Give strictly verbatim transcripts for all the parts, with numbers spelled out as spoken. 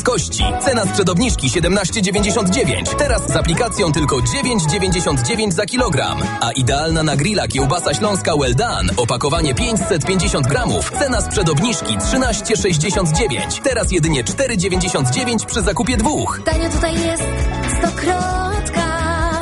Kości. Cena sprzed obniżki siedemnaście dziewięćdziesiąt dziewięć. Teraz z aplikacją tylko dziewięć dziewięćdziesiąt dziewięć za kilogram. A idealna na grilla kiełbasa śląska Well Done. Opakowanie pięćset pięćdziesiąt gramów. Cena sprzed obniżki trzynaście sześćdziesiąt dziewięć. Teraz jedynie cztery dziewięćdziesiąt dziewięć przy zakupie dwóch. Tanio tutaj jest stokrotka.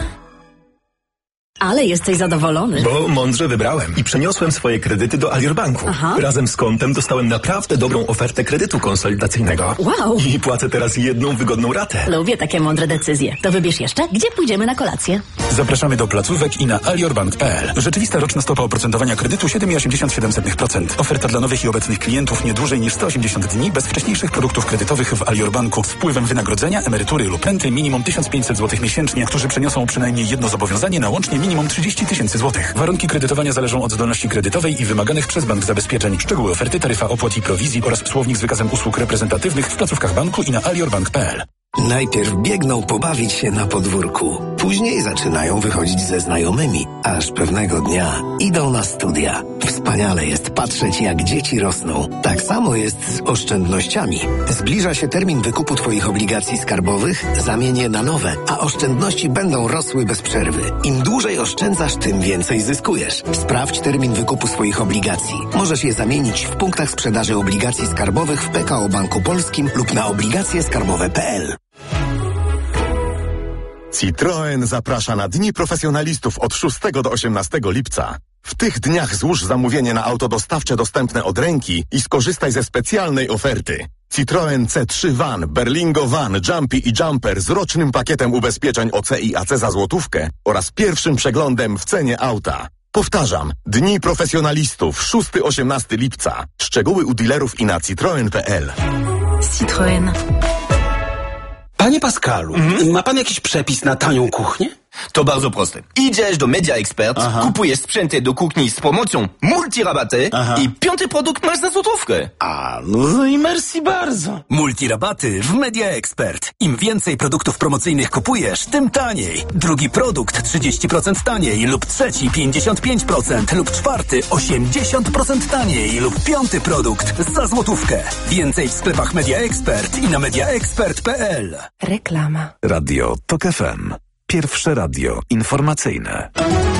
Ale jesteś zadowolony. Bo mądrze wybrałem i przeniosłem swoje kredyty do Alior Banku. Aha. Razem z kontem dostałem naprawdę dobrą ofertę kredytu konsolidacyjnego. Wow. I płacę teraz jedną wygodną ratę. Lubię takie mądre decyzje. To wybierz jeszcze, gdzie pójdziemy na kolację. Zapraszamy do placówek i na aliorbank kropka p l. Rzeczywista roczna stopa oprocentowania kredytu siedem przecinek osiemdziesiąt siedem procent. Oferta dla nowych i obecnych klientów nie dłużej niż sto osiemdziesiąt dni bez wcześniejszych produktów kredytowych w Alior Banku z wpływem wynagrodzenia, emerytury lub renty minimum tysiąc pięćset złotych miesięcznie, którzy przeniosą przynajmniej jedno zobowiązanie na łącznie minimum trzydzieści tysięcy złotych. Warunki kredytowania zależą od zdolności kredytowej i wymaganych przez bank zabezpieczeń. Szczegóły oferty, taryfa opłat i prowizji oraz słownik z wykazem usług reprezentatywnych w placówkach banku i na aliorbank kropka p l. Najpierw biegną pobawić się na podwórku. Później zaczynają wychodzić ze znajomymi, aż pewnego dnia idą na studia. Wspaniale jest patrzeć, jak dzieci rosną. Tak samo jest z oszczędnościami. Zbliża się termin wykupu Twoich obligacji skarbowych, zamień je na nowe, a oszczędności będą rosły bez przerwy. Im dłużej oszczędzasz, tym więcej zyskujesz. Sprawdź termin wykupu swoich obligacji. Możesz je zamienić w punktach sprzedaży obligacji skarbowych w P K O Banku Polskim lub na obligacje skarbowe kropka p l. Citroen zaprasza na Dni Profesjonalistów od szóstego do osiemnastego lipca. W tych dniach złóż zamówienie na auto dostawcze dostępne od ręki i skorzystaj ze specjalnej oferty. Citroen C trzy Van, Berlingo Van, Jumpy i Jumper z rocznym pakietem ubezpieczeń O C i A C za złotówkę oraz pierwszym przeglądem w cenie auta. Powtarzam, Dni Profesjonalistów szóstego do osiemnastego lipca. Szczegóły u dealerów i na citroen kropka p l. Citroen. Panie Pascalu, mhm. ma pan jakiś przepis na tanią kuchnię? To bardzo proste. Idziesz do Media Expert, Aha. kupujesz sprzęty do kuchni z promocją multirabaty Aha. i piąty produkt masz za złotówkę. A, no i merci bardzo. Multirabaty w Media Expert. Im więcej produktów promocyjnych kupujesz, tym taniej. Drugi produkt trzydzieści procent taniej lub trzeci pięćdziesiąt pięć procent lub czwarty osiemdziesiąt procent taniej lub piąty produkt za złotówkę. Więcej w sklepach Media Expert i na media expert kropka p l. Reklama. Radio Tok F M. Pierwsze radio informacyjne.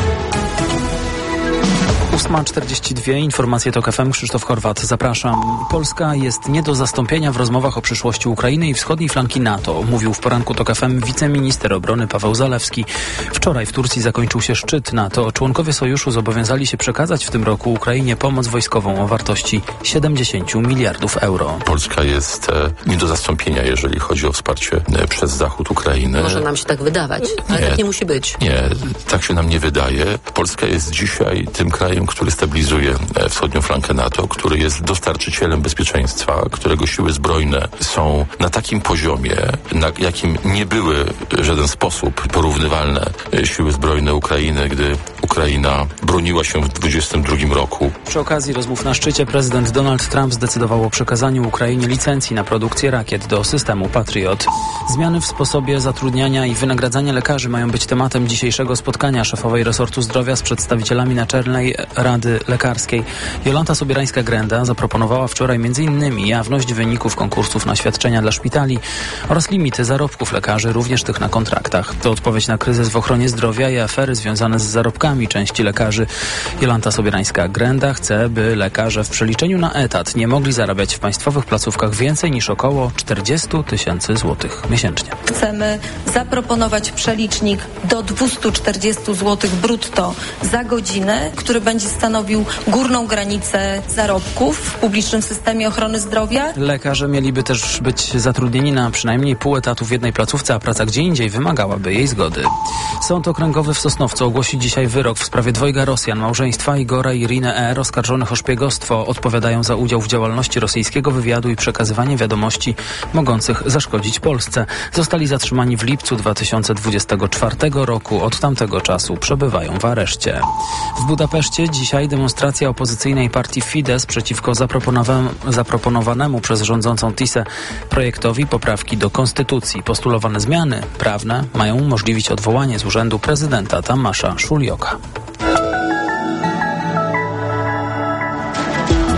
ósma czterdzieści dwa, informacje TOK F M, Krzysztof Horwat, zapraszam. Polska jest nie do zastąpienia w rozmowach o przyszłości Ukrainy i wschodniej flanki NATO, mówił w poranku TOK F M wiceminister obrony Paweł Zalewski. Wczoraj w Turcji zakończył się szczyt NATO. Członkowie sojuszu zobowiązali się przekazać w tym roku Ukrainie pomoc wojskową o wartości siedemdziesiąt miliardów euro. Polska jest e, nie do zastąpienia, jeżeli chodzi o wsparcie e, przez Zachód Ukrainy. Może nam się tak wydawać, ale nie, tak nie musi być. Nie, tak się nam nie wydaje. Polska jest dzisiaj tym krajem, który stabilizuje wschodnią flankę NATO, który jest dostarczycielem bezpieczeństwa, którego siły zbrojne są na takim poziomie, na jakim nie były w żaden sposób porównywalne siły zbrojne Ukrainy, gdy Ukraina broniła się w dwudziestym drugim roku. Przy okazji rozmów na szczycie prezydent Donald Trump zdecydował o przekazaniu Ukrainie licencji na produkcję rakiet do systemu Patriot. Zmiany w sposobie zatrudniania i wynagradzania lekarzy mają być tematem dzisiejszego spotkania szefowej resortu zdrowia z przedstawicielami Naczelnej Rady Lekarskiej. Jolanta Sobierańska-Grenda zaproponowała wczoraj m.in. jawność wyników konkursów na świadczenia dla szpitali oraz limity zarobków lekarzy, również tych na kontraktach. To odpowiedź na kryzys w ochronie zdrowia i afery związane z zarobkami części lekarzy. Jolanta Sobierańska-Grenda chce, by lekarze w przeliczeniu na etat nie mogli zarabiać w państwowych placówkach więcej niż około czterdzieści tysięcy złotych miesięcznie. Chcemy zaproponować przelicznik do dwieście czterdzieści złotych brutto za godzinę, który będzie stanowił górną granicę zarobków w publicznym systemie ochrony zdrowia. Lekarze mieliby też być zatrudnieni na przynajmniej pół etatu w jednej placówce, a praca gdzie indziej wymagałaby jej zgody. Sąd Okręgowy w Sosnowcu ogłosi dzisiaj wyrok w sprawie dwojga Rosjan, małżeństwa Igora i Iriny R., oskarżonych o szpiegostwo. Odpowiadają za udział w działalności rosyjskiego wywiadu i przekazywanie wiadomości mogących zaszkodzić Polsce. Zostali zatrzymani w lipcu dwa tysiące dwudziestego czwartego roku. Od tamtego czasu przebywają w areszcie. W Budapeszcie dzisiaj demonstracja opozycyjnej partii Fidesz przeciwko zaproponowanemu przez rządzącą Tisę projektowi poprawki do konstytucji. Postulowane zmiany prawne mają umożliwić odwołanie z urzędu prezydenta Tamasza Szulioka.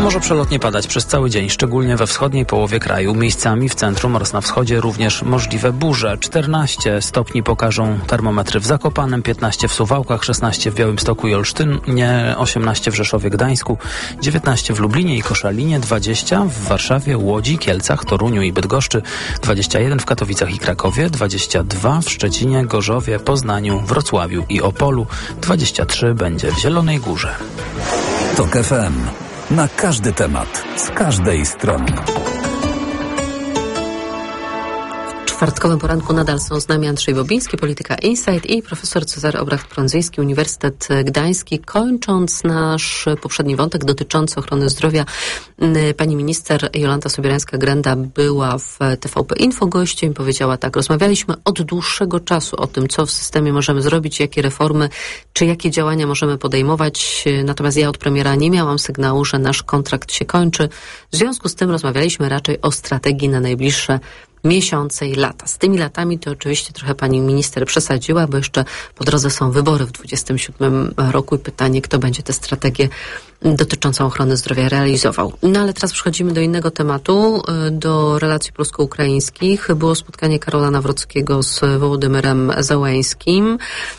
Może przelotnie padać przez cały dzień, szczególnie we wschodniej połowie kraju. Miejscami w centrum oraz na wschodzie również możliwe burze. czternaście stopni pokażą termometry w Zakopanem, piętnaście w Suwałkach, szesnaście w Białymstoku i Olsztynie, osiemnaście w Rzeszowie, Gdańsku, dziewiętnaście w Lublinie i Koszalinie, dwadzieścia w Warszawie, Łodzi, Kielcach, Toruniu i Bydgoszczy, dwadzieścia jeden w Katowicach i Krakowie, dwadzieścia dwa w Szczecinie, Gorzowie, Poznaniu, Wrocławiu i Opolu, dwadzieścia trzy będzie w Zielonej Górze. TOK F M. Na każdy temat, z każdej strony. W czwartkowym poranku nadal są z nami Andrzej Bobiński, Polityka Insight i profesor Cezary Obrecht-Prądzyński, Uniwersytet Gdański. Kończąc nasz poprzedni wątek dotyczący ochrony zdrowia, pani minister Jolanta Sobierańska-Grenda była w T V P Info gościem i powiedziała tak: rozmawialiśmy od dłuższego czasu o tym, co w systemie możemy zrobić, jakie reformy, czy jakie działania możemy podejmować. Natomiast ja od premiera nie miałam sygnału, że nasz kontrakt się kończy. W związku z tym rozmawialiśmy raczej o strategii na najbliższe miesiące i lata. Z tymi latami to oczywiście trochę pani minister przesadziła, bo jeszcze po drodze są wybory w dwudziestym siódmym roku i pytanie, kto będzie tę strategię dotyczącą ochrony zdrowia realizował. No ale teraz przechodzimy do innego tematu, do relacji polsko-ukraińskich. Było spotkanie Karola Nawrockiego z Wołodymyrem Zełeńskim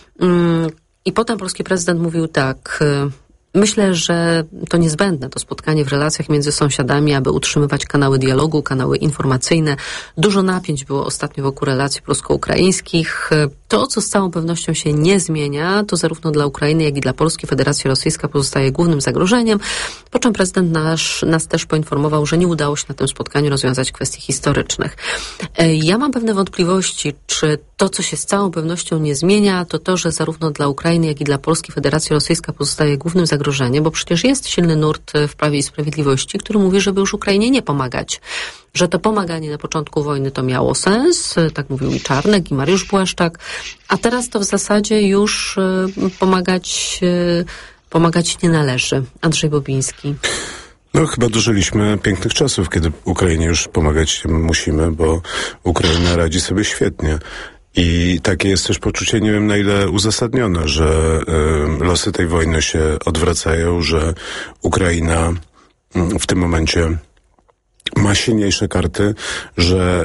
i potem polski prezydent mówił tak: myślę, że to niezbędne, to spotkanie w relacjach między sąsiadami, aby utrzymywać kanały dialogu, kanały informacyjne. Dużo napięć było ostatnio wokół relacji polsko-ukraińskich. To, co z całą pewnością się nie zmienia, to zarówno dla Ukrainy, jak i dla Polski Federacja Rosyjska pozostaje głównym zagrożeniem. Po czym prezydent nasz, nas też poinformował, że nie udało się na tym spotkaniu rozwiązać kwestii historycznych. Ja mam pewne wątpliwości, czy to, co się z całą pewnością nie zmienia, to to, że zarówno dla Ukrainy, jak i dla Polski Federacja Rosyjska pozostaje głównym zagrożeniem, bo przecież jest silny nurt w Prawie i Sprawiedliwości, który mówi, żeby już Ukrainie nie pomagać. Że to pomaganie na początku wojny to miało sens, tak mówił i Czarnek, i Mariusz Błaszczak, a teraz to w zasadzie już pomagać, pomagać nie należy. Andrzej Bobiński. No chyba dożyliśmy pięknych czasów, kiedy Ukrainie już pomagać musimy, bo Ukraina radzi sobie świetnie. I takie jest też poczucie, nie wiem na ile uzasadnione, że y, losy tej wojny się odwracają, że Ukraina y, w tym momencie ma silniejsze karty, że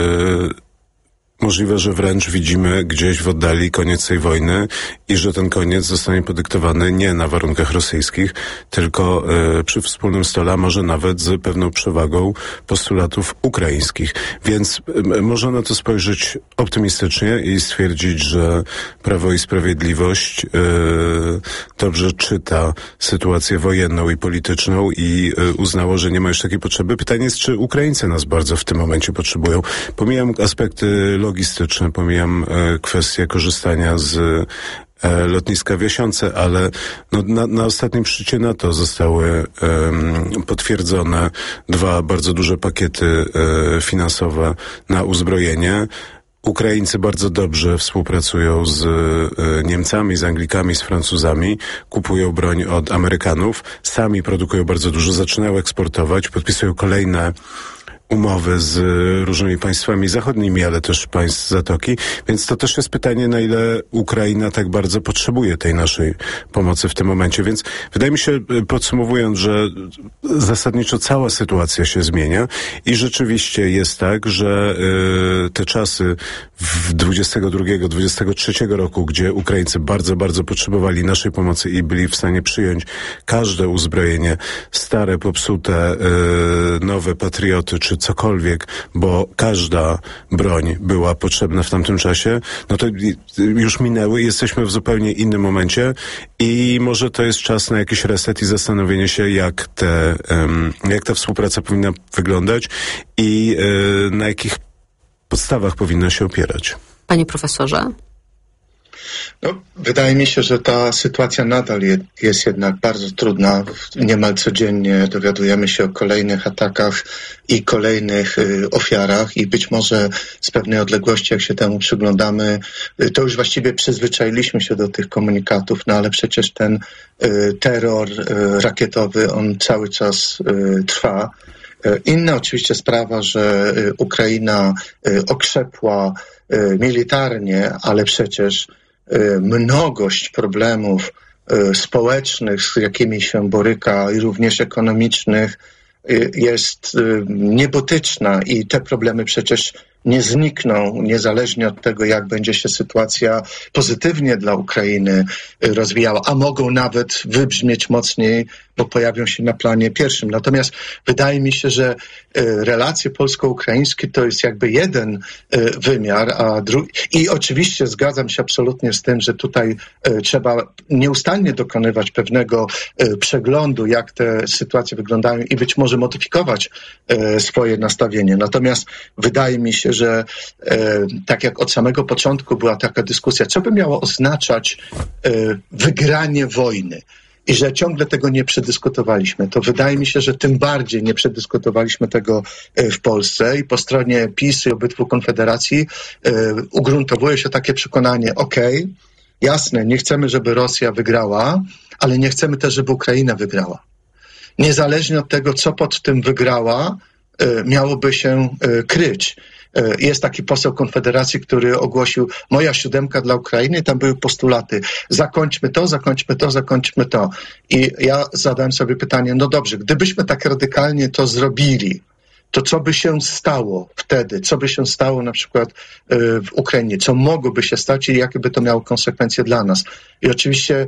y, możliwe, że wręcz widzimy gdzieś w oddali koniec tej wojny i że ten koniec zostanie podyktowany nie na warunkach rosyjskich, tylko y, przy wspólnym stole, a może nawet z pewną przewagą postulatów ukraińskich. Więc y, można na to spojrzeć optymistycznie i stwierdzić, że Prawo i Sprawiedliwość y, dobrze czyta sytuację wojenną i polityczną i y, uznało, że nie ma już takiej potrzeby. Pytanie jest, czy Ukraińcy nas bardzo w tym momencie potrzebują. Pomijam aspekty logistyczne, pomijam e, kwestię korzystania z e, lotniska Wiesiące, ale no, na, na ostatnim szczycie NATO zostały e, potwierdzone dwa bardzo duże pakiety e, finansowe na uzbrojenie. Ukraińcy bardzo dobrze współpracują z e, Niemcami, z Anglikami, z Francuzami, kupują broń od Amerykanów, sami produkują bardzo dużo, zaczynają eksportować, podpisują kolejne umowy z różnymi państwami zachodnimi, ale też państw Zatoki, więc to też jest pytanie, na ile Ukraina tak bardzo potrzebuje tej naszej pomocy w tym momencie, więc wydaje mi się, podsumowując, że zasadniczo cała sytuacja się zmienia i rzeczywiście jest tak, że y, te czasy w dwudziestego drugiego dwudziestego trzeciego roku, gdzie Ukraińcy bardzo, bardzo potrzebowali naszej pomocy i byli w stanie przyjąć każde uzbrojenie, stare, popsute, y, nowe patrioty, czy cokolwiek, bo każda broń była potrzebna w tamtym czasie, no to już minęły i jesteśmy w zupełnie innym momencie i może to jest czas na jakiś reset i zastanowienie się, jak te, um, jak ta współpraca powinna wyglądać i y, na jakich podstawach powinna się opierać. Panie profesorze? No, wydaje mi się, że ta sytuacja nadal je, jest jednak bardzo trudna. Niemal codziennie dowiadujemy się o kolejnych atakach i kolejnych y, ofiarach i być może z pewnej odległości, jak się temu przyglądamy, y, to już właściwie przyzwyczailiśmy się do tych komunikatów, no ale przecież ten y, terror y, rakietowy, on cały czas y, trwa. Inna oczywiście sprawa, że Ukraina okrzepła militarnie, ale przecież mnogość problemów y, społecznych, z jakimi się boryka, i również ekonomicznych, y, jest y, niebotyczna i te problemy przecież nie znikną, niezależnie od tego, jak będzie się sytuacja pozytywnie dla Ukrainy rozwijała, a mogą nawet wybrzmieć mocniej, bo pojawią się na planie pierwszym. Natomiast wydaje mi się, że relacje polsko-ukraińskie to jest jakby jeden wymiar, a drugi... I oczywiście zgadzam się absolutnie z tym, że tutaj trzeba nieustannie dokonywać pewnego przeglądu, jak te sytuacje wyglądają i być może modyfikować swoje nastawienie. Natomiast wydaje mi się, że e, tak jak od samego początku była taka dyskusja, co by miało oznaczać e, wygranie wojny i że ciągle tego nie przedyskutowaliśmy, to wydaje mi się, że tym bardziej nie przedyskutowaliśmy tego e, w Polsce i po stronie PiS i obydwu konfederacji e, ugruntowuje się takie przekonanie, okej, okay, jasne, nie chcemy, żeby Rosja wygrała, ale nie chcemy też, żeby Ukraina wygrała. Niezależnie od tego, co pod tym wygrała, e, miałoby się e, kryć. Jest taki poseł Konfederacji, który ogłosił moja siódemka dla Ukrainy, tam były postulaty, zakończmy to, zakończmy to, zakończmy to. I ja zadałem sobie pytanie, no dobrze, gdybyśmy tak radykalnie to zrobili, to co by się stało wtedy? Co by się stało na przykład w Ukrainie? Co mogłoby się stać i jakie by to miało konsekwencje dla nas? I oczywiście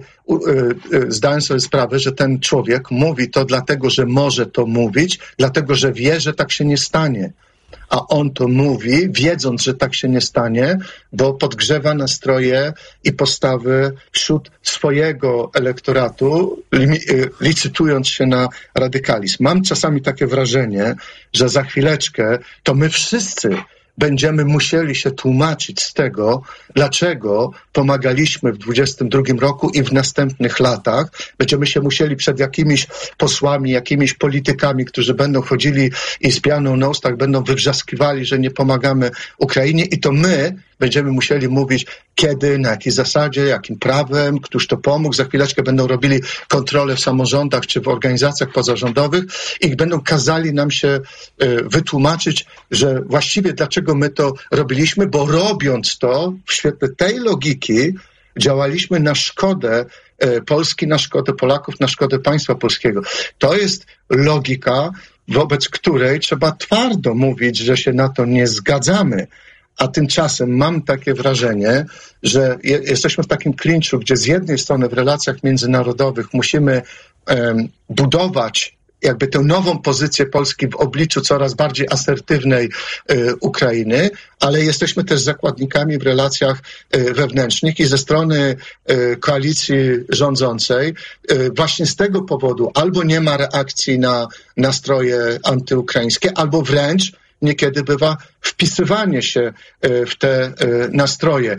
zdałem sobie sprawę, że ten człowiek mówi to dlatego, że może to mówić, dlatego, że wie, że tak się nie stanie. A on to mówi, wiedząc, że tak się nie stanie, bo podgrzewa nastroje i postawy wśród swojego elektoratu, licytując się na radykalizm. Mam czasami takie wrażenie, że za chwileczkę to my wszyscy będziemy musieli się tłumaczyć z tego, dlaczego pomagaliśmy w dwudziestym drugim roku i w następnych latach. Będziemy się musieli przed jakimiś posłami, jakimiś politykami, którzy będą chodzili i z pianą na ustach będą wywrzaskiwali, że nie pomagamy Ukrainie i to my będziemy musieli mówić, kiedy, na jakiej zasadzie, jakim prawem, któż to pomógł. Za chwileczkę będą robili kontrolę w samorządach czy w organizacjach pozarządowych i będą kazali nam się y, wytłumaczyć, że właściwie dlaczego my to robiliśmy, bo robiąc to w świetle tej logiki działaliśmy na szkodę y, Polski, na szkodę Polaków, na szkodę państwa polskiego. To jest logika, wobec której trzeba twardo mówić, że się na to nie zgadzamy. A tymczasem mam takie wrażenie, że je, jesteśmy w takim klinczu, gdzie z jednej strony w relacjach międzynarodowych musimy um, budować jakby tę nową pozycję Polski w obliczu coraz bardziej asertywnej y, Ukrainy, ale jesteśmy też zakładnikami w relacjach y, wewnętrznych i ze strony y, koalicji rządzącej y, właśnie z tego powodu albo nie ma reakcji na nastroje antyukraińskie, albo wręcz niekiedy bywa wpisywanie się w te nastroje.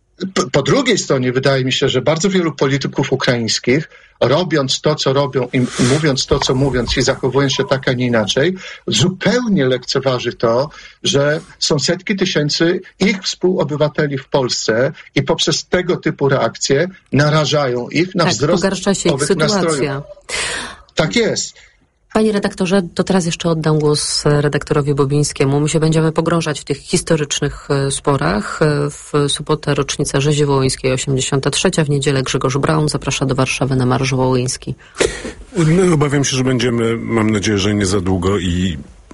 Po drugiej stronie wydaje mi się, że bardzo wielu polityków ukraińskich, robiąc to, co robią i mówiąc to, co mówiąc i zachowując się tak, a nie inaczej, zupełnie lekceważy to, że są setki tysięcy ich współobywateli w Polsce i poprzez tego typu reakcje narażają ich na tak, wzrost pogarsza się ich sytuacja. Tak jest. Panie redaktorze, to teraz jeszcze oddam głos redaktorowi Bobińskiemu. My się będziemy pogrążać w tych historycznych sporach. W sobotę rocznica rzezi wołyńskiej, osiemdziesiąta trzecia. W niedzielę Grzegorz Braun zaprasza do Warszawy na Marsz Wołyński. No, obawiam się, że będziemy, mam nadzieję, że nie za długo i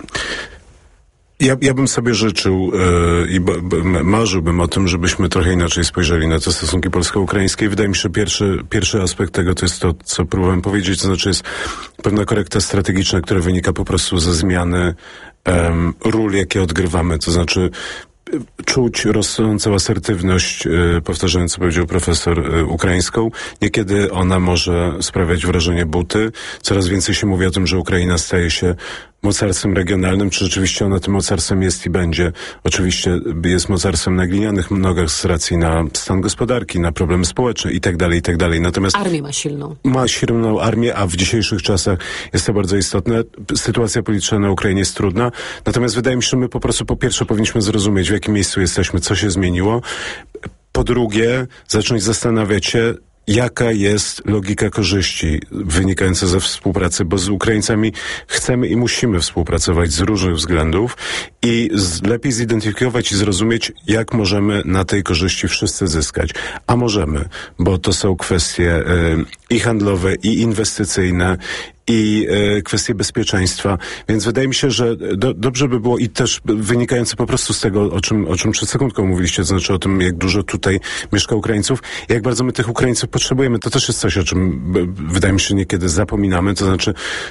Ja, ja bym sobie życzył yy, i b, b, marzyłbym o tym, żebyśmy trochę inaczej spojrzeli na te stosunki polsko-ukraińskie. Wydaje mi się, że pierwszy, pierwszy aspekt tego to jest to, co próbowałem powiedzieć, to znaczy jest pewna korekta strategiczna, która wynika po prostu ze zmiany um, ról, jakie odgrywamy, to znaczy czuć rosnącą asertywność, yy, powtarzając, co powiedział profesor, yy, ukraińską. Niekiedy ona może sprawiać wrażenie buty. Coraz więcej się mówi o tym, że Ukraina staje się mocarstwem regionalnym. Czy rzeczywiście ona tym mocarstwem jest i będzie? Oczywiście jest mocarstwem na glinianych nogach z racji na stan gospodarki, na problemy społeczne i tak dalej, i tak dalej. Natomiast armię ma silną. Ma silną armię, a w dzisiejszych czasach jest to bardzo istotne. Sytuacja polityczna na Ukrainie jest trudna. Natomiast wydaje mi się, że my po prostu po pierwsze powinniśmy zrozumieć, w jakim miejscu jesteśmy, co się zmieniło. Po drugie, zacząć zastanawiać się, jaka jest logika korzyści wynikająca ze współpracy, bo z Ukraińcami chcemy i musimy współpracować z różnych względów i z, lepiej zidentyfikować i zrozumieć, jak możemy na tej korzyści wszyscy zyskać. A możemy, bo to są kwestie y, i handlowe, i inwestycyjne, i e, kwestie bezpieczeństwa, więc wydaje mi się, że do, dobrze by było i też wynikające po prostu z tego, o czym, o czym przed sekundką mówiliście, to znaczy o tym, jak dużo tutaj mieszka Ukraińców, jak bardzo my tych Ukraińców potrzebujemy, to też jest coś, o czym wydaje mi się niekiedy zapominamy, to znaczy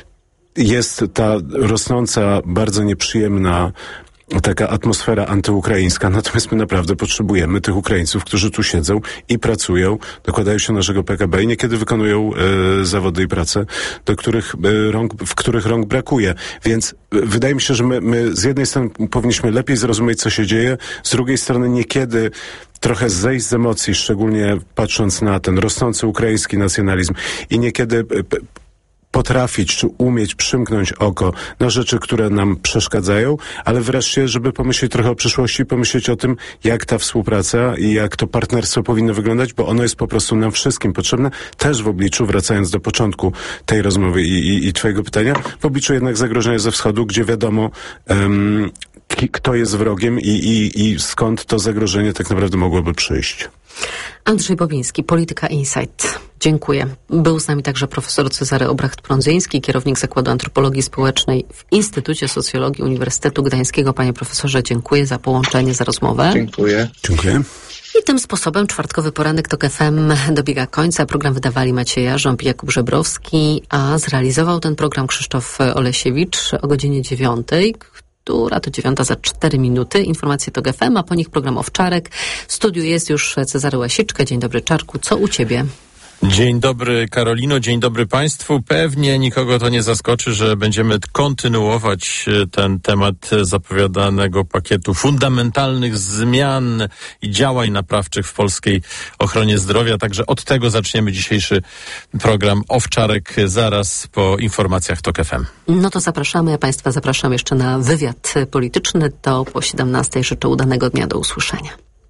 jest ta rosnąca, bardzo nieprzyjemna taka atmosfera antyukraińska, natomiast my naprawdę potrzebujemy tych Ukraińców, którzy tu siedzą i pracują, dokładają się do naszego P K B i niekiedy wykonują e, zawody i prace, do których e, rąk, w których rąk brakuje. Więc e, wydaje mi się, że my, my z jednej strony powinniśmy lepiej zrozumieć, co się dzieje, z drugiej strony niekiedy trochę zejść z emocji, szczególnie patrząc na ten rosnący ukraiński nacjonalizm i niekiedy e, potrafić czy umieć przymknąć oko na rzeczy, które nam przeszkadzają, ale wreszcie, żeby pomyśleć trochę o przyszłości, pomyśleć o tym, jak ta współpraca i jak to partnerstwo powinno wyglądać, bo ono jest po prostu nam wszystkim potrzebne, też w obliczu, wracając do początku tej rozmowy i, i, i twojego pytania, w obliczu jednak zagrożenia ze wschodu, gdzie wiadomo, um, kto jest wrogiem i, i, i skąd to zagrożenie tak naprawdę mogłoby przyjść. Andrzej Bobiński, Polityka Insight. Dziękuję. Był z nami także profesor Cezary Obracht-Prądzyński, kierownik Zakładu Antropologii Społecznej w Instytucie Socjologii Uniwersytetu Gdańskiego. Panie profesorze, dziękuję za połączenie, za rozmowę. Dziękuję. Dziękuję. I tym sposobem czwartkowy poranek TOK F M dobiega końca. Program wydawali Maciej Jarząb i Jakub Żebrowski, a zrealizował ten program Krzysztof Olesiewicz o godzinie dziewiątej. Która to dziewiąta za cztery minuty. Informacje TOK F M, a po nich program Owczarek. W studiu jest już Cezary Łasiczka. Dzień dobry, Czarku. Co u ciebie? Dzień dobry, Karolino, dzień dobry Państwu. Pewnie nikogo to nie zaskoczy, że będziemy kontynuować ten temat zapowiadanego pakietu fundamentalnych zmian i działań naprawczych w polskiej ochronie zdrowia. Także od tego zaczniemy dzisiejszy program Owczarek zaraz po informacjach TOK F M. No to zapraszamy, ja Państwa zapraszam jeszcze na wywiad polityczny. To po siedemnastej. Życzę udanego dnia. Do usłyszenia.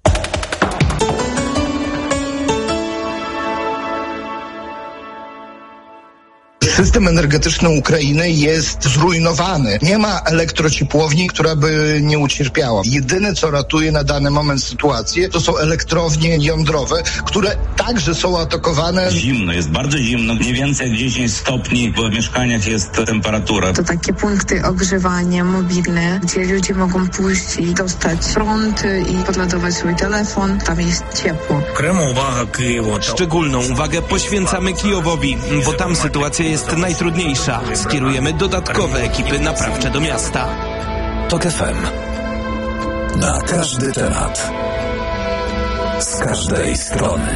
System energetyczny Ukrainy jest zrujnowany. Nie ma elektrociepłowni, która by nie ucierpiała. Jedyne, co ratuje na dany moment sytuację, to są elektrownie jądrowe, które także są atakowane. Zimno, jest bardzo zimno. Mniej więcej jak dziesięć stopni w mieszkaniach jest temperatura. To takie punkty ogrzewania mobilne, gdzie ludzie mogą pójść i dostać prąd i podładować swój telefon. Tam jest ciepło. Szczególną uwagę poświęcamy Kijowowi, bo tam sytuacja jest najtrudniejsza. Skierujemy dodatkowe ekipy naprawcze do miasta. TOK F M. Na każdy temat. Z każdej strony.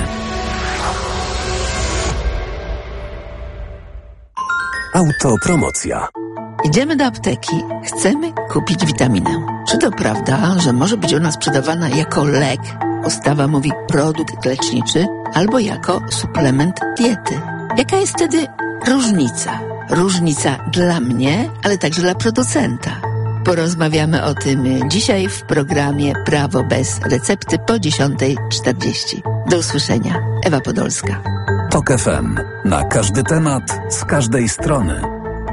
Autopromocja. Idziemy do apteki. Chcemy kupić witaminę. Czy to prawda, że może być ona sprzedawana jako lek? Ustawa mówi produkt leczniczy albo jako suplement diety. Jaka jest wtedy różnica? Różnica dla mnie, ale także dla producenta. Porozmawiamy o tym dzisiaj w programie Prawo bez recepty po dziesiątej czterdzieści. Do usłyszenia. Ewa Podolska. TOK F M. Na każdy temat, z każdej strony.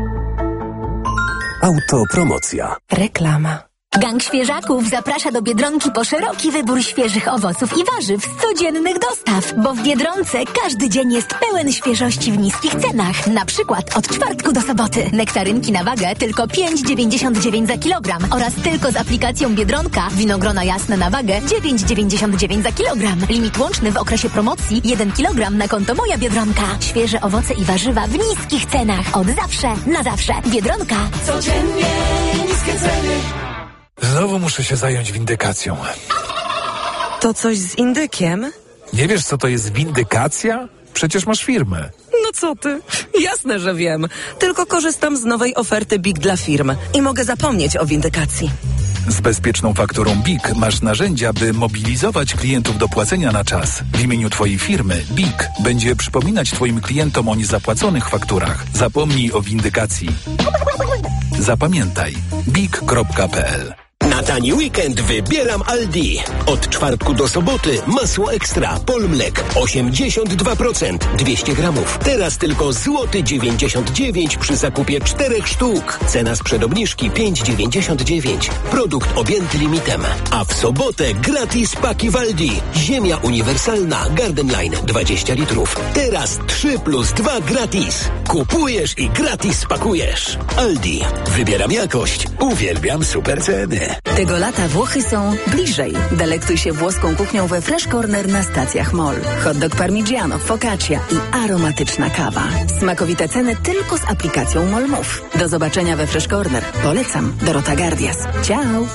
Autopromocja. Reklama. Gang Świeżaków zaprasza do Biedronki po szeroki wybór świeżych owoców i warzyw z codziennych dostaw, bo w Biedronce każdy dzień jest pełen świeżości w niskich cenach. Na przykład od czwartku do soboty nektarynki na wagę tylko pięć dziewięćdziesiąt dziewięć za kilogram oraz tylko z aplikacją Biedronka winogrona jasne na wagę dziewięć dziewięćdziesiąt dziewięć za kilogram. Limit łączny w okresie promocji jeden kilogram na konto Moja Biedronka. Świeże owoce i warzywa w niskich cenach. Od zawsze na zawsze. Biedronka. Codziennie niskie ceny. Znowu muszę się zająć windykacją. To coś z indykiem? Nie wiesz, co to jest windykacja? Przecież masz firmę. No co ty? Jasne, że wiem. Tylko korzystam z nowej oferty B I G dla firm i mogę zapomnieć o windykacji. Z bezpieczną fakturą B I G masz narzędzia, by mobilizować klientów do płacenia na czas. W imieniu twojej firmy B I G będzie przypominać twoim klientom o niezapłaconych fakturach. Zapomnij o windykacji. Zapamiętaj. big kropka p l. Na tani weekend wybieram Aldi. Od czwartku do soboty masło ekstra Polmlek osiemdziesiąt dwa procent, dwieście gramów. Teraz tylko złoty dziewięćdziesiąt dziewięć przy zakupie czterech sztuk. Cena sprzed obniżki pięć dziewięćdziesiąt dziewięć. Produkt objęty limitem. A w sobotę gratis paki w Aldi. Ziemia uniwersalna Garden Line dwadzieścia litrów. Teraz trzy plus dwa gratis. Kupujesz i gratis pakujesz. Aldi. Wybieram jakość. Uwielbiam super ceny. Tego lata Włochy są bliżej. Delektuj się włoską kuchnią we Fresh Corner na stacjach Mall. Hot dog parmigiano, focaccia i aromatyczna kawa. Smakowite ceny tylko z aplikacją Mall Move. Do zobaczenia we Fresh Corner. Polecam. Dorota Gardias. Ciao!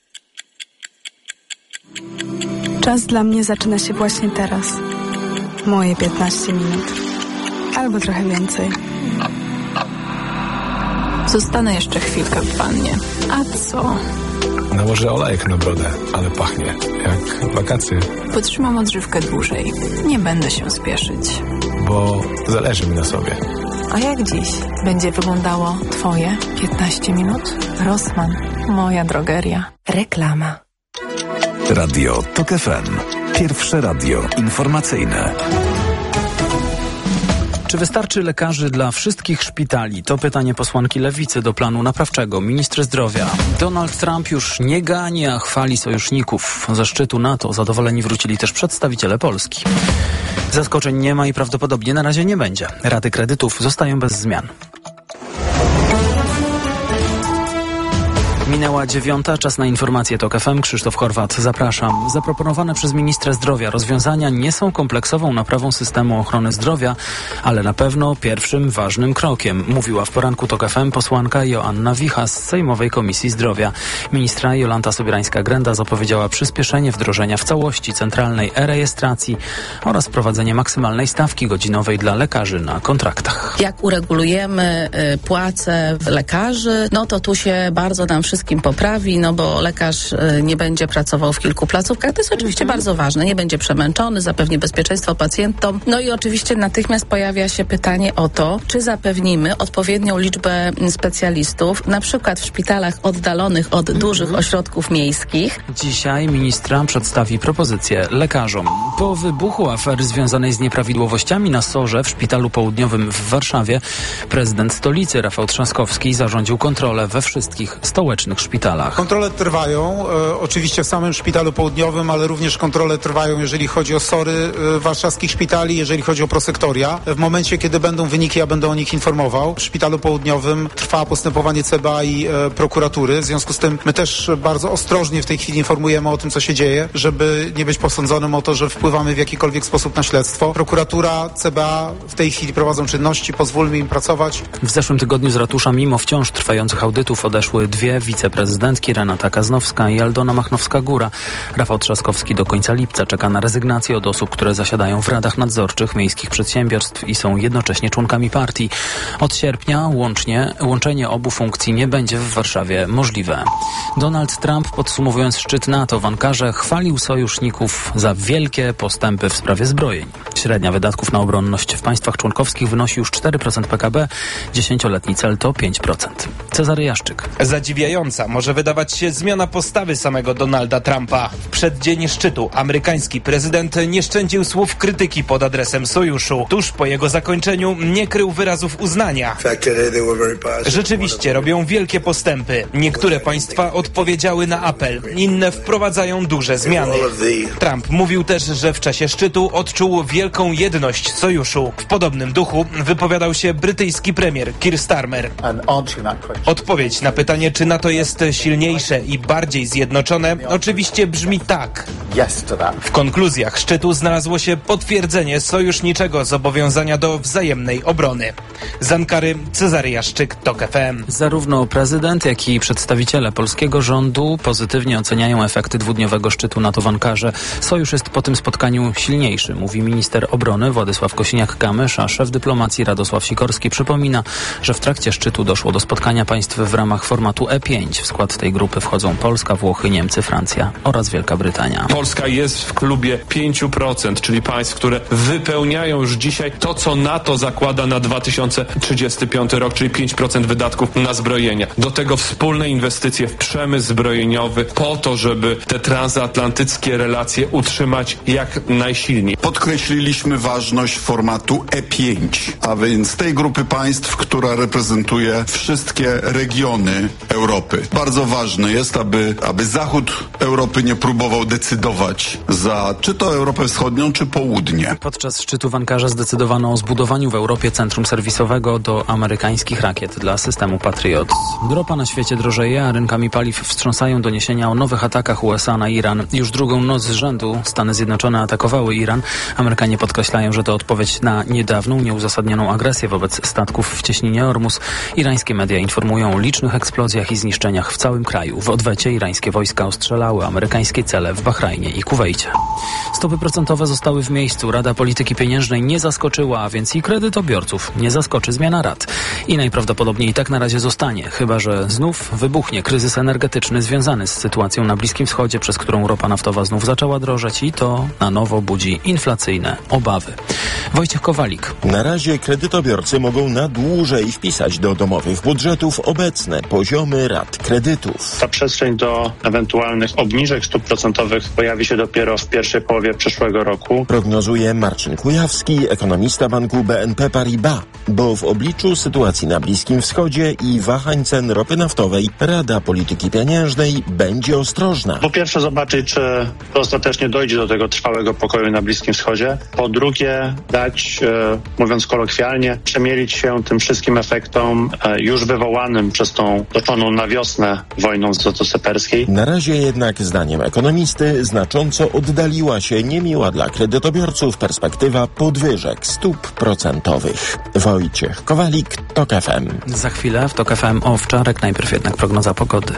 Czas dla mnie zaczyna się właśnie teraz. Moje piętnaście minut. Albo trochę więcej. Zostanę jeszcze chwilkę w wannie. A co? Nałożę olejek na brodę, ale pachnie jak wakacje. Potrzymam odżywkę dłużej. Nie będę się spieszyć. Bo zależy mi na sobie. A jak dziś będzie wyglądało twoje piętnaście minut? Rossmann, moja drogeria. Reklama. Radio Tok F M. Pierwsze radio informacyjne. Czy wystarczy lekarzy dla wszystkich szpitali? To pytanie posłanki Lewicy do planu naprawczego. Minister zdrowia Donald Trump już nie gani, a chwali sojuszników. Ze szczytu NATO zadowoleni wrócili też przedstawiciele Polski. Zaskoczeń nie ma i prawdopodobnie na razie nie będzie. Raty kredytów zostają bez zmian. Minęła dziewiąta, czas na informacje Tok F M. Krzysztof Horwat, zapraszam. Zaproponowane przez ministra zdrowia rozwiązania nie są kompleksową naprawą systemu ochrony zdrowia, ale na pewno pierwszym ważnym krokiem, mówiła w poranku Tok F M posłanka Joanna Wicha z Sejmowej Komisji Zdrowia. Ministra Jolanta Sobierańska-Grenda zapowiedziała przyspieszenie wdrożenia w całości centralnej e-rejestracji oraz wprowadzenie maksymalnej stawki godzinowej dla lekarzy na kontraktach. Jak uregulujemy y, płace lekarzy, no to tu się bardzo nam wszystkim poprawi, no bo lekarz y, nie będzie pracował w kilku placówkach. To jest oczywiście mhm. bardzo ważne. Nie będzie przemęczony, zapewni bezpieczeństwo pacjentom. No i oczywiście natychmiast pojawia się pytanie o to, czy zapewnimy odpowiednią liczbę specjalistów, na przykład w szpitalach oddalonych od mhm. dużych ośrodków miejskich. Dzisiaj ministra przedstawi propozycje lekarzom. Po wybuchu afery związanej z nieprawidłowościami na SOR-ze w Szpitalu Południowym w Warszawie prezydent stolicy Rafał Trzaskowski zarządził kontrolę we wszystkich stołecznych szpitalach. Kontrole trwają, e, oczywiście w samym Szpitalu Południowym, ale również kontrole trwają, jeżeli chodzi o SOR-y e, warszawskich szpitali, jeżeli chodzi o prosektoria. W momencie, kiedy będą wyniki, ja będę o nich informował. W Szpitalu Południowym trwa postępowanie C B A i e, prokuratury. W związku z tym my też bardzo ostrożnie w tej chwili informujemy o tym, co się dzieje, żeby nie być posądzonym o to, że wpływamy w jakikolwiek sposób na śledztwo. Prokuratura, C B A w tej chwili prowadzą czynności, pozwólmy im pracować. W zeszłym tygodniu z ratusza mimo wciąż trwających audytów odeszły dwie wiceprezydentki, Renata Kaznowska i Aldona Machnowska-Góra. Rafał Trzaskowski do końca lipca czeka na rezygnację od osób, które zasiadają w radach nadzorczych miejskich przedsiębiorstw i są jednocześnie członkami partii. Od sierpnia łącznie, łączenie obu funkcji nie będzie w Warszawie możliwe. Donald Trump, podsumowując szczyt NATO w Ankarze, chwalił sojuszników za wielkie postępy w sprawie zbrojeń. Średnia wydatków na obronność w państwach członkowskich wynosi już cztery procent P K B, dziesięcioletni cel to pięć procent. Cezary Jaszczyk. Zadziwiająca może wydawać się zmiana postawy samego Donalda Trumpa. W przeddzień szczytu amerykański prezydent nie szczędził słów krytyki pod adresem sojuszu. Tuż po jego zakończeniu nie krył wyrazów uznania. Rzeczywiście robią wielkie postępy. Niektóre państwa odpowiedziały na apel, inne wprowadzają duże zmiany. Trump mówił też, że w czasie szczytu odczuł wielką jedność sojuszu. W podobnym duchu wypowiadał się brytyjski premier Keir Starmer. Odpowiedź na pytanie, czy NATO jest silniejsze i bardziej zjednoczone, oczywiście brzmi tak. W konkluzjach szczytu znalazło się potwierdzenie sojuszniczego zobowiązania do wzajemnej obrony. Z Ankary Cezary Jaszczyk, Tok F M. Zarówno prezydent, jak i przedstawiciele polskiego rządu pozytywnie oceniają efekty dwudniowego szczytu NATO w Ankarze. Sojusz jest po tym spotkaniu silniejszy, mówi minister obrony Władysław Kosiniak-Kamysz, a szef dyplomacji Radosław Sikorski przypomina, że w trakcie szczytu doszło do spotkania państw w ramach formatu E pięć. pięć. W skład tej grupy wchodzą Polska, Włochy, Niemcy, Francja oraz Wielka Brytania. Polska jest w klubie pięć procent, czyli państw, które wypełniają już dzisiaj to, co NATO zakłada na dwa tysiące trzydziesty piąty rok, czyli pięć procent wydatków na zbrojenia. Do tego wspólne inwestycje w przemysł zbrojeniowy po to, żeby te transatlantyckie relacje utrzymać jak najsilniej. Podkreśliliśmy ważność formatu E pięć, a więc tej grupy państw, która reprezentuje wszystkie regiony Europy. Bardzo ważne jest, aby, aby Zachód Europy nie próbował decydować za czy to Europę Wschodnią, czy południe. Podczas szczytu w Ankarze zdecydowano o zbudowaniu w Europie centrum serwisowego do amerykańskich rakiet dla systemu Patriot. Ropa na świecie drożeje, a rynkami paliw wstrząsają doniesienia o nowych atakach U S A na Iran. Już drugą noc z rzędu Stany Zjednoczone atakowały Iran. Amerykanie podkreślają, że to odpowiedź na niedawną, nieuzasadnioną agresję wobec statków w cieśninie Ormus. Irańskie media informują o licznych eksplozjach i zniszczeniach w całym kraju. W odwecie irańskie wojska ostrzelały amerykańskie cele w Bahrajnie i Kuwejcie. Stopy procentowe zostały w miejscu. Rada Polityki Pieniężnej nie zaskoczyła, a więc i kredytobiorców nie zaskoczy zmiana rat. I najprawdopodobniej tak na razie zostanie, chyba że znów wybuchnie kryzys energetyczny związany z sytuacją na Bliskim Wschodzie, przez którą ropa naftowa znów zaczęła drożeć i to na nowo budzi inflacyjne obawy. Wojciech Kowalik. Na razie kredytobiorcy mogą na dłużej wpisać do domowych budżetów obecne poziomy rat kredytów. Ta przestrzeń do ewentualnych obniżek stóp procentowych pojawi się dopiero w pierwszej połowie przyszłego roku. Prognozuje Marcin Kujawski, ekonomista banku B N P Paribas, bo w obliczu sytuacji na Bliskim Wschodzie i wahań cen ropy naftowej Rada Polityki Pieniężnej będzie ostrożna. Po pierwsze zobaczyć, czy ostatecznie dojdzie do tego trwałego pokoju na Bliskim Wschodzie. Po drugie dać, e, mówiąc kolokwialnie, przemielić się tym wszystkim efektom e, już wywołanym przez tą toczoną na wiosnę wojną w Zatoce Perskiej. Na razie jednak zdaniem ekonomisty znacząco oddaliła się niemiła dla kredytobiorców perspektywa podwyżek stóp procentowych. Wojciech Kowalik, TOK F M. Za chwilę w TOK F M Owczarek, najpierw jednak prognoza pogody.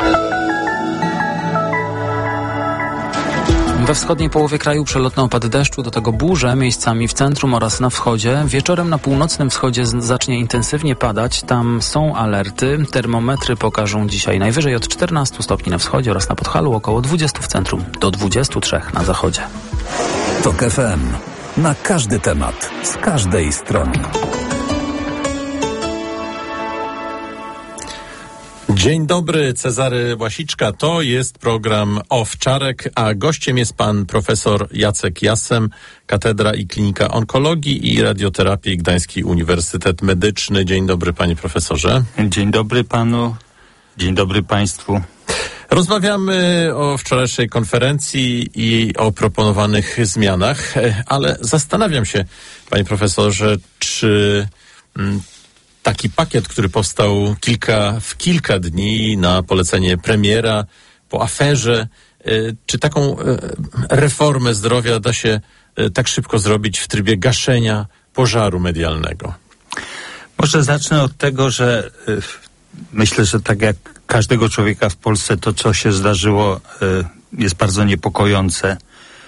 We wschodniej połowie kraju przelotne opady deszczu, do tego burze miejscami w centrum oraz na wschodzie. Wieczorem na północnym wschodzie z- zacznie intensywnie padać. Tam są alerty. Termometry pokażą dzisiaj najwyżej od czternastu stopni na wschodzie oraz na Podhalu, około dwudziestu w centrum, do dwudziestu trzech na zachodzie. TOK F M. Na każdy temat, z każdej strony. Dzień dobry, Cezary Łasiczka. To jest program Owczarek, a gościem jest pan profesor Jacek Jassem, Katedra i Klinika Onkologii i Radioterapii Gdański Uniwersytet Medyczny. Dzień dobry, panie profesorze. Dzień dobry panu, dzień dobry państwu. Rozmawiamy o wczorajszej konferencji i o proponowanych zmianach, ale zastanawiam się, panie profesorze, czy mm, taki pakiet, który powstał kilka, w kilka dni na polecenie premiera po aferze, czy taką reformę zdrowia da się tak szybko zrobić w trybie gaszenia pożaru medialnego? Może zacznę od tego, że myślę, że tak jak każdego człowieka w Polsce, to co się zdarzyło jest bardzo niepokojące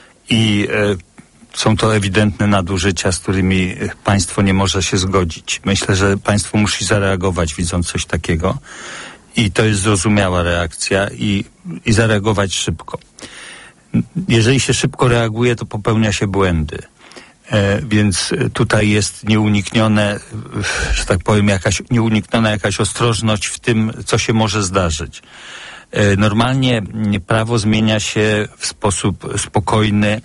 i są to ewidentne nadużycia, z którymi państwo nie może się zgodzić. Myślę, że państwo musi zareagować, widząc coś takiego. I to jest zrozumiała reakcja i, i zareagować szybko. Jeżeli się szybko reaguje, to popełnia się błędy. E, więc tutaj jest nieuniknione, że tak powiem, jakaś, nieunikniona jakaś ostrożność w tym, co się może zdarzyć. E, normalnie prawo zmienia się w sposób spokojny,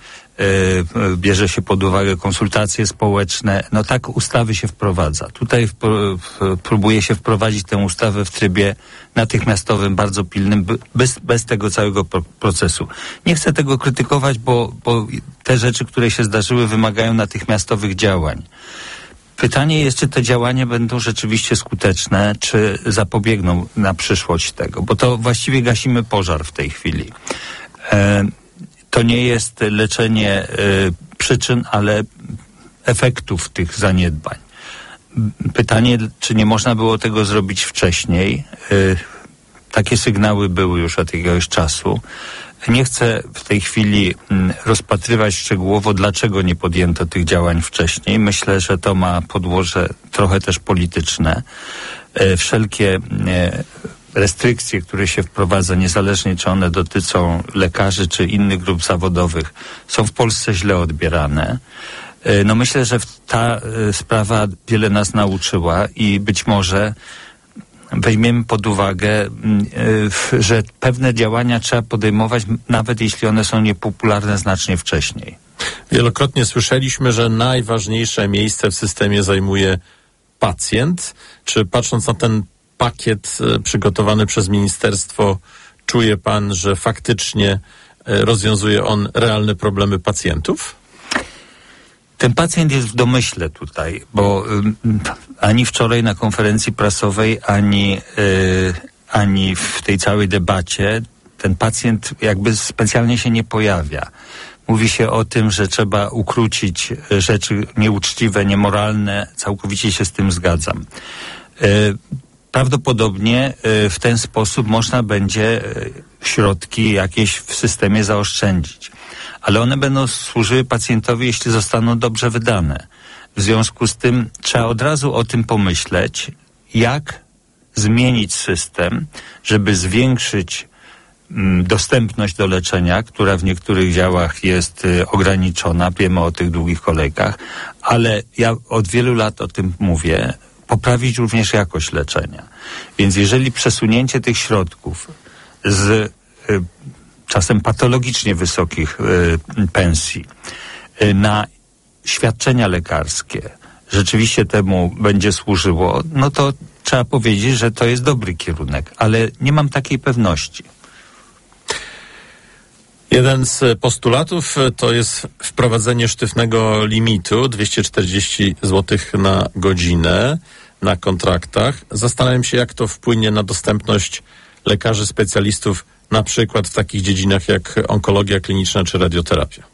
bierze się pod uwagę konsultacje społeczne. No tak ustawy się wprowadza. Tutaj w, w, próbuje się wprowadzić tę ustawę w trybie natychmiastowym, bardzo pilnym, bez, bez tego całego pro, procesu. Nie chcę tego krytykować, bo, bo te rzeczy, które się zdarzyły, wymagają natychmiastowych działań. Pytanie jest, czy te działania będą rzeczywiście skuteczne, czy zapobiegną na przyszłość tego, bo to właściwie gasimy pożar w tej chwili. E, To nie jest leczenie y, przyczyn, ale efektów tych zaniedbań. Pytanie, czy nie można było tego zrobić wcześniej? Y, takie sygnały były już od jakiegoś czasu. Nie chcę w tej chwili y, rozpatrywać szczegółowo, dlaczego nie podjęto tych działań wcześniej. Myślę, że to ma podłoże trochę też polityczne. Y, wszelkie y, restrykcje, które się wprowadza, niezależnie czy one dotyczą lekarzy czy innych grup zawodowych, są w Polsce źle odbierane. No myślę, że ta sprawa wiele nas nauczyła i być może weźmiemy pod uwagę, że pewne działania trzeba podejmować, nawet jeśli one są niepopularne, znacznie wcześniej. Wielokrotnie słyszeliśmy, że najważniejsze miejsce w systemie zajmuje pacjent. Czy patrząc na ten pakiet przygotowany przez ministerstwo, czuje pan, że faktycznie rozwiązuje on realne problemy pacjentów? Ten pacjent jest w domyśle tutaj, bo y, ani wczoraj na konferencji prasowej, ani, y, ani w tej całej debacie ten pacjent jakby specjalnie się nie pojawia. Mówi się o tym, że trzeba ukrócić rzeczy nieuczciwe, niemoralne. Całkowicie się z tym zgadzam. Y, prawdopodobnie y, w ten sposób można będzie y, środki jakieś w systemie zaoszczędzić. Ale one będą służyły pacjentowi, jeśli zostaną dobrze wydane. W związku z tym trzeba od razu o tym pomyśleć, jak zmienić system, żeby zwiększyć mm, dostępność do leczenia, która w niektórych działach jest y, ograniczona. Wiemy o tych długich kolejkach, ale ja od wielu lat o tym mówię, poprawić również jakość leczenia. Więc jeżeli przesunięcie tych środków z y, czasem patologicznie wysokich y, pensji y, na świadczenia lekarskie rzeczywiście temu będzie służyło, no to trzeba powiedzieć, że to jest dobry kierunek, ale nie mam takiej pewności. Jeden z postulatów to jest wprowadzenie sztywnego limitu dwieście czterdzieści złotych na godzinę na kontraktach. Zastanawiam się, jak to wpłynie na dostępność lekarzy specjalistów, na przykład w takich dziedzinach jak onkologia kliniczna czy radioterapia.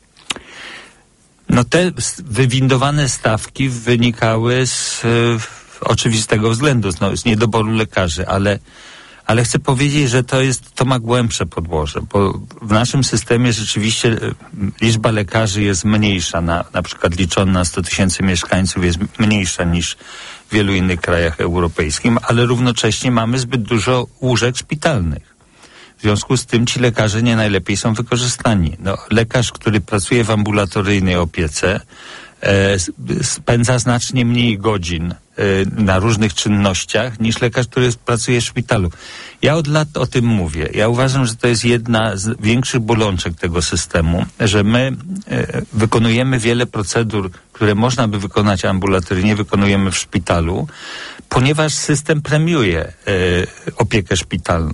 No te wywindowane stawki wynikały z y, oczywistego względu, no, z niedoboru lekarzy, ale, ale chcę powiedzieć, że to jest, to ma głębsze podłoże, bo w naszym systemie rzeczywiście y, liczba lekarzy jest mniejsza, na, na przykład liczona na sto tysięcy mieszkańców jest mniejsza niż w wielu innych krajach europejskich, ale równocześnie mamy zbyt dużo łóżek szpitalnych. W związku z tym ci lekarze nie najlepiej są wykorzystani. No, lekarz, który pracuje w ambulatoryjnej opiece, e, spędza znacznie mniej godzin e, na różnych czynnościach niż lekarz, który pracuje w szpitalu. Ja od lat o tym mówię. Ja uważam, że to jest jedna z większych bolączek tego systemu, że my e, wykonujemy wiele procedur, które można by wykonać ambulatoryjnie, wykonujemy w szpitalu, ponieważ system premiuje e, opiekę szpitalną.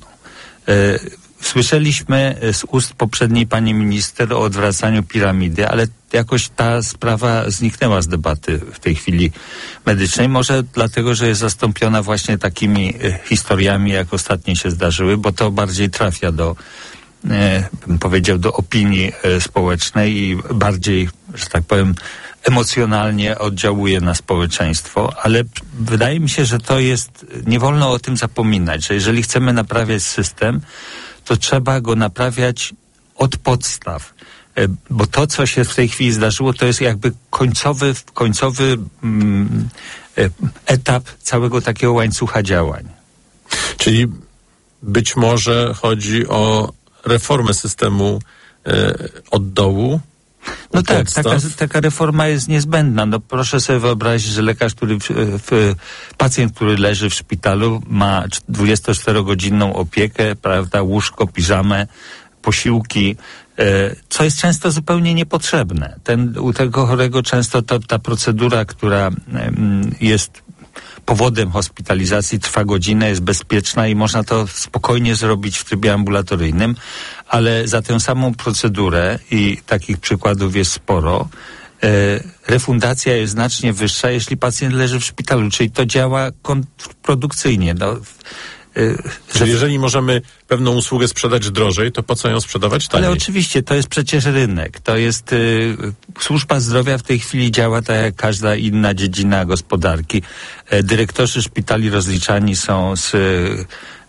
Słyszeliśmy z ust poprzedniej pani minister o odwracaniu piramidy, ale jakoś ta sprawa zniknęła z debaty w tej chwili medycznej. Może dlatego, że jest zastąpiona właśnie takimi historiami, jak ostatnio się zdarzyły, bo to bardziej trafia do, bym powiedział, do opinii społecznej i bardziej, że tak powiem, emocjonalnie oddziałuje na społeczeństwo, ale wydaje mi się, że to jest, nie wolno o tym zapominać, że jeżeli chcemy naprawiać system, to trzeba go naprawiać od podstaw, bo to, co się w tej chwili zdarzyło, to jest jakby końcowy, końcowy mm, etap całego takiego łańcucha działań. Czyli być może chodzi o reformę systemu e, od dołu. No tak, taka, taka reforma jest niezbędna. No proszę sobie wyobrazić, że lekarz, który, w, w, pacjent, który leży w szpitalu, ma dwudziestoczterogodzinną opiekę, prawda, łóżko, piżamę, posiłki, e, co jest często zupełnie niepotrzebne. Ten, u tego chorego często to, ta procedura, która e, jest powodem hospitalizacji, trwa godzinę, jest bezpieczna i można to spokojnie zrobić w trybie ambulatoryjnym, ale za tę samą procedurę, i takich przykładów jest sporo, e, refundacja jest znacznie wyższa, jeśli pacjent leży w szpitalu, czyli to działa kontrprodukcyjnie. No, e, Czyli że... jeżeli możemy pewną usługę sprzedać drożej, to po co ją sprzedawać taniej? Ale oczywiście, to jest przecież rynek. To jest, y, służba zdrowia w tej chwili działa tak jak każda inna dziedzina gospodarki. E, dyrektorzy szpitali rozliczani są z y,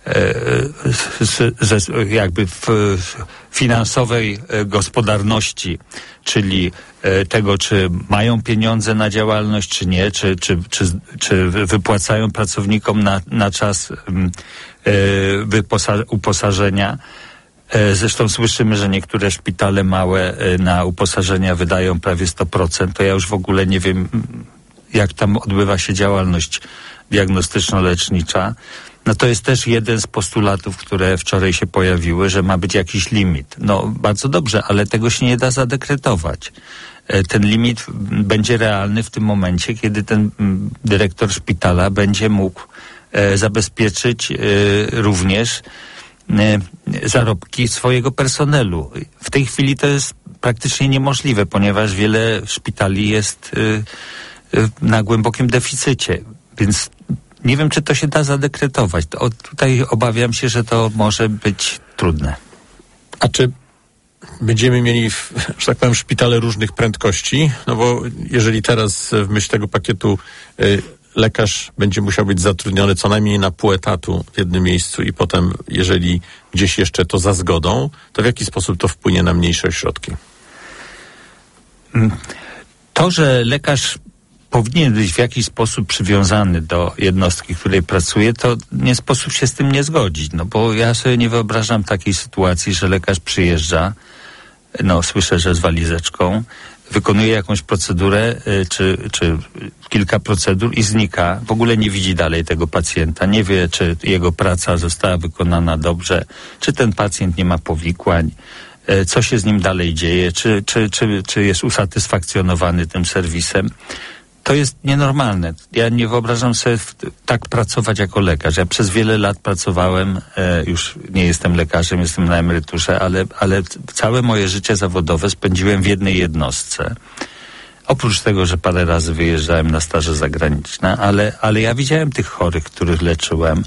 z, z, jakby w finansowej gospodarności, czyli tego, czy mają pieniądze na działalność, czy nie, czy, czy, czy, czy wypłacają pracownikom na, na czas wyposa- uposażenia. Zresztą słyszymy, że niektóre szpitale małe na uposażenia wydają prawie sto procent. To ja już w ogóle nie wiem, jak tam odbywa się działalność diagnostyczno-lecznicza. No to jest też jeden z postulatów, które wczoraj się pojawiły, że ma być jakiś limit. No bardzo dobrze, ale tego się nie da zadekretować. Ten limit będzie realny w tym momencie, kiedy ten dyrektor szpitala będzie mógł zabezpieczyć również zarobki swojego personelu. W tej chwili to jest praktycznie niemożliwe, ponieważ wiele szpitali jest na głębokim deficycie, więc nie wiem, czy to się da zadekretować. To, tutaj obawiam się, że to może być trudne. A czy będziemy mieli, że tak powiem, szpitale różnych prędkości? No bo jeżeli teraz w myśl tego pakietu y, lekarz będzie musiał być zatrudniony co najmniej na pół etatu w jednym miejscu i potem, jeżeli gdzieś jeszcze to za zgodą, to w jaki sposób to wpłynie na mniejsze ośrodki? To, że lekarz powinien być w jakiś sposób przywiązany do jednostki, w której pracuje, to nie sposób się z tym nie zgodzić. No bo ja sobie nie wyobrażam takiej sytuacji, że lekarz przyjeżdża, no słyszę, że z walizeczką, wykonuje jakąś procedurę, czy, czy kilka procedur i znika. W ogóle nie widzi dalej tego pacjenta. Nie wie, czy jego praca została wykonana dobrze, czy ten pacjent nie ma powikłań, co się z nim dalej dzieje, czy, czy, czy, czy jest usatysfakcjonowany tym serwisem. To jest nienormalne. Ja nie wyobrażam sobie w, tak pracować jako lekarz. Ja przez wiele lat pracowałem, e, już nie jestem lekarzem, jestem na emeryturze, ale, ale całe moje życie zawodowe spędziłem w jednej jednostce. Oprócz tego, że parę razy wyjeżdżałem na staże zagraniczne, ale, ale ja widziałem tych chorych, których leczyłem.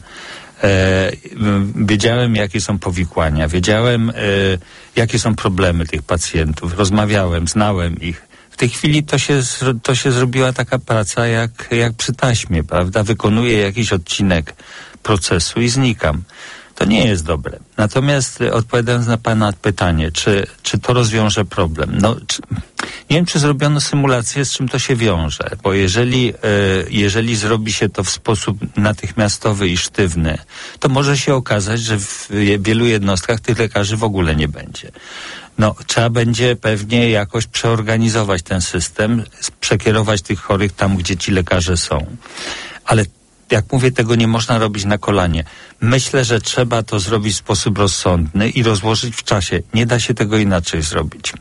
E, wiedziałem, jakie są powikłania, wiedziałem, e, jakie są problemy tych pacjentów. Rozmawiałem, znałem ich. W tej chwili to się, to się zrobiła taka praca jak, jak przy taśmie, prawda? Wykonuję jakiś odcinek procesu i znikam. To nie jest dobre. Natomiast odpowiadając na pana pytanie, czy, czy to rozwiąże problem? No, czy, nie wiem, czy zrobiono symulację, z czym to się wiąże, bo jeżeli, e, jeżeli zrobi się to w sposób natychmiastowy i sztywny, to może się okazać, że w wielu jednostkach tych lekarzy w ogóle nie będzie. No, trzeba będzie pewnie jakoś przeorganizować ten system, przekierować tych chorych tam, gdzie ci lekarze są. Ale jak mówię, tego nie można robić na kolanie. Myślę, że trzeba to zrobić w sposób rozsądny i rozłożyć w czasie. Nie da się tego inaczej zrobić.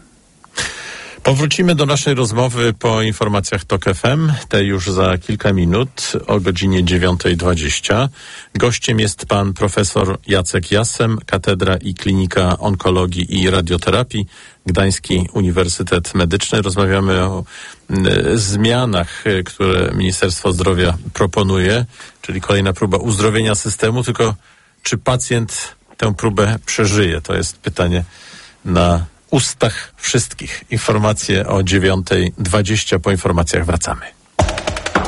Powrócimy do naszej rozmowy po informacjach TOK F M, te już za kilka minut o godzinie dziewiąta dwadzieścia. Gościem jest pan profesor Jacek Jassem, Katedra i Klinika Onkologii i Radioterapii, Gdański Uniwersytet Medyczny. Rozmawiamy o y, zmianach, y, które Ministerstwo Zdrowia proponuje, czyli kolejna próba uzdrowienia systemu, tylko czy pacjent tę próbę przeżyje? To jest pytanie na ustach wszystkich. Informacje o dziewiąta dwadzieścia. Po informacjach wracamy.